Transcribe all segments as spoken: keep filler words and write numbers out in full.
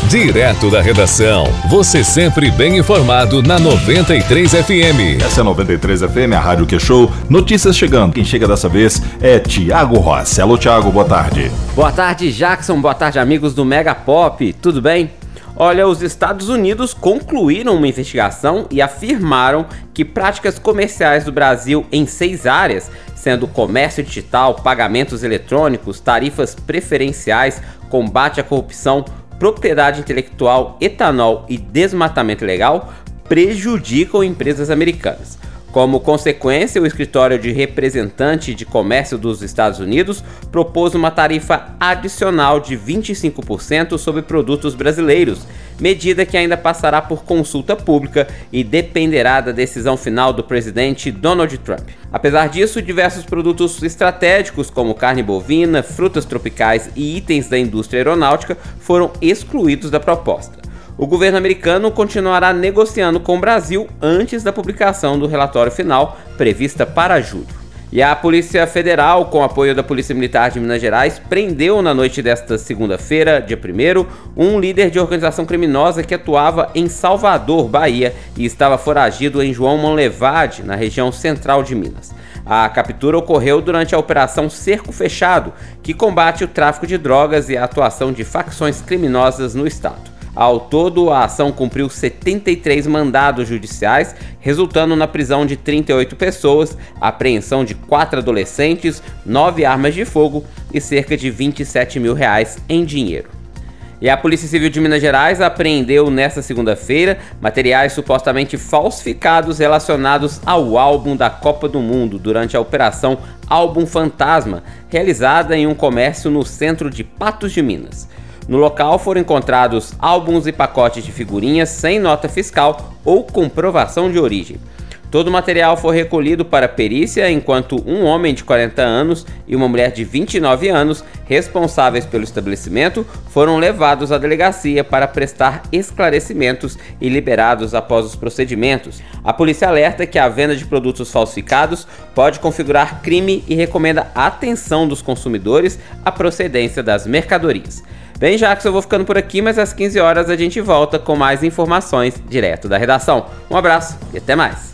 Direto da redação, você sempre bem informado na noventa e três F M. Essa é a noventa e três F M, a rádio que show. Notícias chegando. Quem chega dessa vez é Tiago Rossi. Alô, Tiago, boa tarde. Boa tarde, Jackson. Boa tarde, amigos do Mega Pop. Tudo bem? Olha, os Estados Unidos concluíram uma investigação e afirmaram que práticas comerciais do Brasil em seis áreas, sendo comércio digital, pagamentos eletrônicos, tarifas preferenciais, combate à corrupção, propriedade intelectual, etanol e desmatamento ilegal, prejudicam empresas americanas. Como consequência, o Escritório de Representante de Comércio dos Estados Unidos propôs uma tarifa adicional de vinte e cinco por cento sobre produtos brasileiros, medida que ainda passará por consulta pública e dependerá da decisão final do presidente Donald Trump. Apesar disso, diversos produtos estratégicos, como carne bovina, frutas tropicais e itens da indústria aeronáutica, foram excluídos da proposta. O governo americano continuará negociando com o Brasil antes da publicação do relatório final, prevista para julho. E a Polícia Federal, com apoio da Polícia Militar de Minas Gerais, prendeu na noite desta segunda-feira, dia primeiro, um líder de organização criminosa que atuava em Salvador, Bahia, e estava foragido em João Monlevade, na região central de Minas. A captura ocorreu durante a Operação Cerco Fechado, que combate o tráfico de drogas e a atuação de facções criminosas no estado. Ao todo, a ação cumpriu setenta e três mandados judiciais, resultando na prisão de trinta e oito pessoas, apreensão de quatro adolescentes, nove armas de fogo e cerca de vinte e sete mil reais em dinheiro. E a Polícia Civil de Minas Gerais apreendeu nesta segunda-feira materiais supostamente falsificados relacionados ao álbum da Copa do Mundo durante a Operação Álbum Fantasma, realizada em um comércio no centro de Patos de Minas. No local foram encontrados álbuns e pacotes de figurinhas sem nota fiscal ou comprovação de origem. Todo o material foi recolhido para perícia, enquanto um homem de quarenta anos e uma mulher de vinte e nove anos, responsáveis pelo estabelecimento, foram levados à delegacia para prestar esclarecimentos e liberados após os procedimentos. A polícia alerta que a venda de produtos falsificados pode configurar crime e recomenda a atenção dos consumidores à procedência das mercadorias. Bem, Jackson, eu vou ficando por aqui, mas às quinze horas a gente volta com mais informações direto da redação. Um abraço e até mais.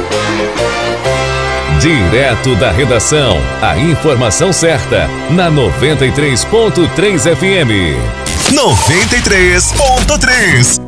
Direto da redação, a informação certa, na noventa e três ponto três F M. noventa e três ponto três